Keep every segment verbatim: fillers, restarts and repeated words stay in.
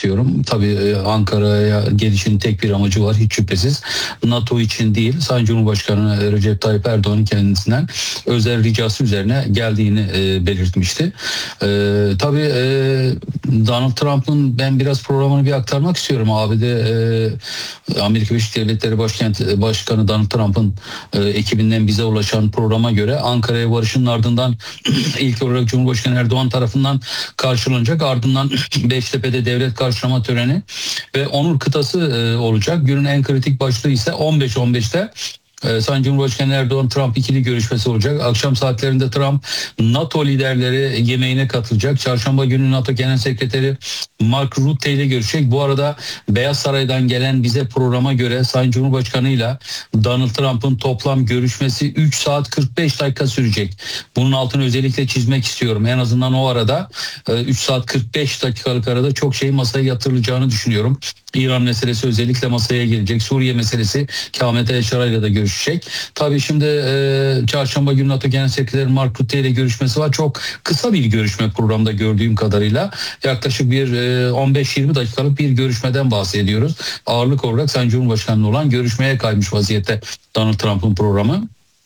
istiyorum. Tabii e, Ankara'ya gelişin tek bir amacı var hiç şüphesiz. NATO için değil, Sayın Cumhurbaşkanı Recep Tayyip Erdoğan'ın kendisinden özel ricası üzerine geldiğini e, belirtmişti. E, tabii e, Donald Trump'ın ben biraz programını bir aktarmak istiyorum. A B D e, Amerika Birleşik Devletleri Başkent Başkanı Donald Trump'ın e, ekibinden bize ulaşan programa göre Ankara'ya varışının ardından ilk olarak Cumhurbaşkanı Erdoğan tarafından karşılanacak. Ardından Beştepe'de devlet karşılama töreni ve onur kıtası e, olacak. Günün en kritik başlığı ise on beş on beşte Ee, Sayın Cumhurbaşkanı Erdoğan-Trump ikili görüşmesi olacak. Akşam saatlerinde Trump NATO liderleri yemeğine katılacak. Çarşamba günü NATO Genel Sekreteri Mark Rutte ile görüşecek. Bu arada Beyaz Saray'dan gelen bize programa göre Sayın Cumhurbaşkanı ile Donald Trump'ın toplam görüşmesi üç saat kırk beş dakika sürecek. Bunun altını özellikle çizmek istiyorum. En azından o arada üç saat kırk beş dakikalık arada çok şey masaya yatırılacağını düşünüyorum. İran meselesi özellikle masaya gelecek. Suriye meselesi Ahmet Elşara ile de görüşecek. Tabii şimdi e, çarşamba günü NATO Genel Sekreteri Mark Rutte ile görüşmesi var. Çok kısa bir görüşme programda gördüğüm kadarıyla. Yaklaşık bir e, on beş yirmi dakikalık bir görüşmeden bahsediyoruz. Ağırlık olarak Sayın Cumhurbaşkanı'nın olan görüşmeye kaymış vaziyette Donald Trump'ın programı.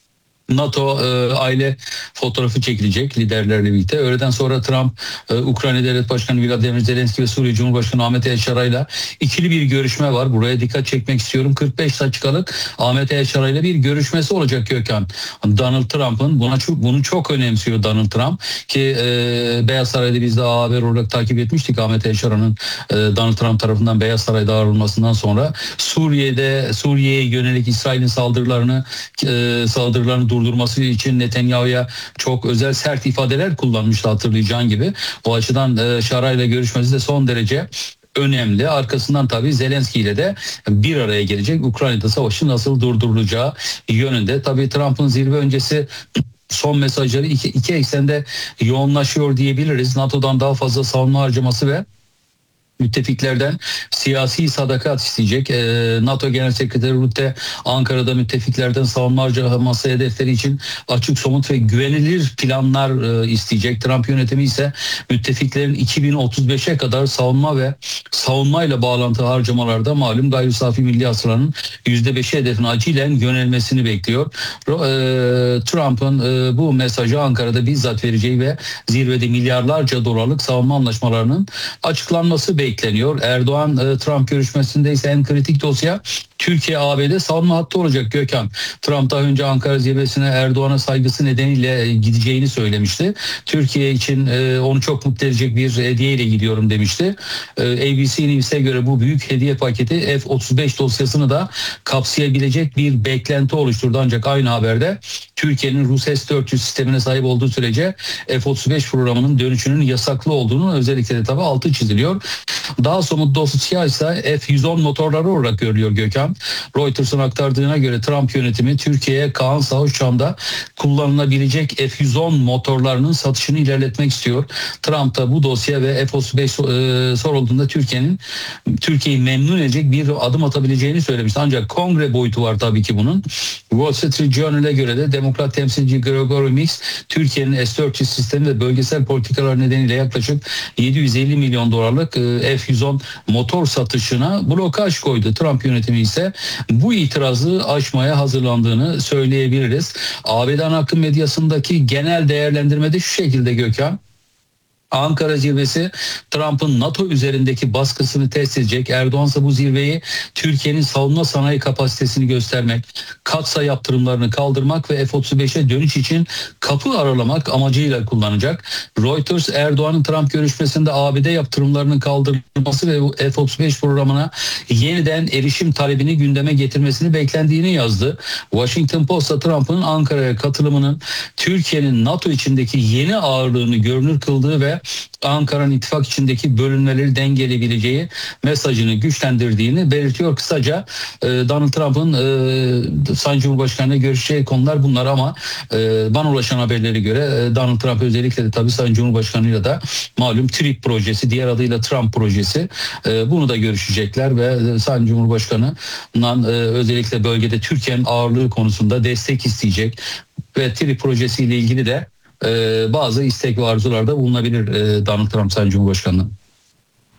NATO e, aile fotoğrafı çekilecek liderlerle birlikte. Öğleden sonra Trump, e, Ukrayna Devlet Başkanı Vladimir Zelenski ve Suriye Cumhurbaşkanı Ahmet Elşara ile ikili bir görüşme var. Buraya dikkat çekmek istiyorum. kırk beş dakikalık Ahmet Elşara ile bir görüşmesi olacak Gökhan. Donald Trump'ın buna çok, bunu çok önemsiyor Donald Trump ki e, Beyaz Saray'da biz de A Haber olarak takip etmiştik Ahmet Elşara'nın e, Donald Trump tarafından Beyaz Saray'da ağırlanmasından sonra Suriye'de Suriye'ye yönelik İsrail'in saldırılarını e, saldırılarını durdurması için Netanyahu'ya çok özel sert ifadeler kullanmıştı hatırlayacağın gibi. O açıdan e, Şara ile görüşmesi de son derece önemli. Arkasından tabii Zelenski ile de bir araya gelecek. Ukrayna'da savaşın nasıl durdurulacağı yönünde. Tabii Trump'ın zirve öncesi son mesajları iki, iki eksende yoğunlaşıyor diyebiliriz. NATO'dan daha fazla savunma harcaması ve müttefiklerden siyasi sadakat isteyecek. Ee, NATO Genel Sekreteri Rutte Ankara'da müttefiklerden savunma harcaması hedefleri için açık, somut ve güvenilir planlar e, isteyecek. Trump yönetimi ise müttefiklerin iki bin otuz beşe kadar savunma ve savunmayla bağlantılı harcamalarda malum gayri safi milli hasılanın yüzde beşi hedefine acilen yönelmesini bekliyor. E, Trump'ın e, bu mesajı Ankara'da bizzat vereceği ve zirvede milyarlarca dolarlık savunma anlaşmalarının açıklanması bekleniyor. bekleniyor. Erdoğan-Trump görüşmesinde ise en kritik dosya Türkiye-A B D savunma hattı olacak Gökhan. Trump daha önce Ankara zirvesine Erdoğan'a saygısı nedeniyle gideceğini söylemişti. Türkiye için onu çok mutlu edecek bir hediyeyle gidiyorum demişti. A B C News'e göre bu büyük hediye paketi F otuz beş dosyasını da kapsayabilecek bir beklenti oluşturdu. Ancak aynı haberde Türkiye'nin Rus S dört yüz sistemine sahip olduğu sürece F otuz beş programının dönüşünün yasaklı olduğunu özellikle de tabii altı çiziliyor. Daha somut dosya ise F yüz on motorları olarak görülüyor Gökhan. Reuters'ın aktardığına göre Trump yönetimi Türkiye'ye Kaan Savaşçam'da kullanılabilecek F yüz on motorlarının satışını ilerletmek istiyor. Trump da bu dosya ve F otuz beş e, sorulduğunda Türkiye'nin Türkiye'yi memnun edecek bir adım atabileceğini söylemişti. Ancak kongre boyutu var tabii ki bunun. Wall Street Journal'e göre de Demokrat temsilci Gregory Mix Türkiye'nin S dört yüz sistemi ve bölgesel politikalar nedeniyle yaklaşık yedi yüz elli milyon dolarlık e, F yüz on motor satışına blokaj koydu. Trump yönetimi ise bu itirazı aşmaya hazırlandığını söyleyebiliriz. A B D ana akım medyasındaki genel değerlendirmede şu şekilde Gökhan. Ankara zirvesi Trump'ın NATO üzerindeki baskısını test edecek. Erdoğan ise bu zirveyi Türkiye'nin savunma sanayi kapasitesini göstermek, katsa yaptırımlarını kaldırmak ve F otuz beşe dönüş için kapı aralamak amacıyla kullanacak. Reuters Erdoğan'ın Trump görüşmesinde A B D yaptırımlarının kaldırılması ve F otuz beş programına yeniden erişim talebini gündeme getirmesini beklendiğini yazdı. Washington Post'ta Trump'ın Ankara'ya katılımının Türkiye'nin NATO içindeki yeni ağırlığını görünür kıldığı ve Ankara'nın ittifak içindeki bölünmeleri dengeleyebileceği mesajını güçlendirdiğini belirtiyor. Kısaca e, Donald Trump'ın e, Sayın Cumhurbaşkanı'yla görüşeceği konular bunlar ama e, bana ulaşan haberlere göre e, Donald Trump özellikle de tabii Sayın Cumhurbaşkanı'yla da malum TRIP projesi, diğer adıyla Trump projesi, e, bunu da görüşecekler ve Sayın Cumhurbaşkanı'ndan e, özellikle bölgede Türkiye'nin ağırlığı konusunda destek isteyecek ve TRIP projesiyle ilgili de Ee, bazı istek ve arzularda bulunabilir e, Donald Trump Sayın Cumhurbaşkanı'nın.